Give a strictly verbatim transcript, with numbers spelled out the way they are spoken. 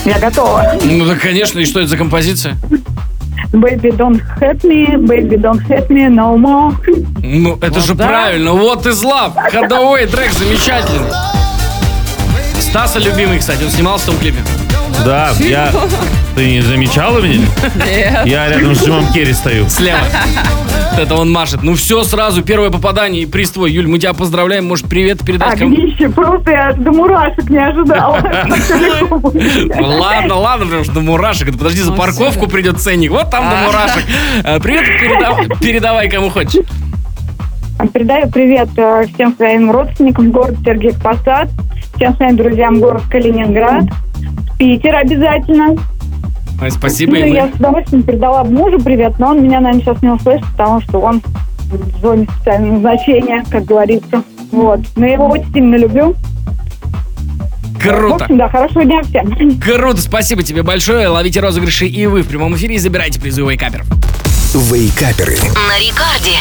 Я готова. Ну да, конечно. И что это за композиция? Baby, don't hurt me, baby, don't hurt me no more. Ну, это Вот же да. правильно. What is love? Ходовой трек замечательный. Стаса любимый, кстати. Он снимался в том клипе. Да, я... Ты не замечала меня? Нет. Я рядом с Джимом Керри стою. Слева. Это он машет. Ну все, сразу, первое попадание и приз твой. Юль, мы тебя поздравляем. Может, привет передать кому? Отлично, просто я до мурашек не ожидала. Ну, ладно, ладно, потому что до мурашек. Это подожди, за Ну, парковку всё. придет ценник. Вот там до А. мурашек. Э, Привет, передавай, передавай кому хочешь. Передаю привет э, всем своим родственникам, город Сергиев Посад, всем своим друзьям, город Калининград, Питер обязательно. Ой, спасибо. Ну, и мы. я с удовольствием передала мужу привет, но он меня, наверное, сейчас не услышит, потому что он в зоне специального назначения, как говорится. Вот. Но я его очень сильно люблю. В Круто. общем, да, хорошего дня всем. Круто, спасибо тебе большое. Ловите розыгрыши и вы в прямом эфире и забирайте призы у вейкаперов. Вейкаперы. На рекорде.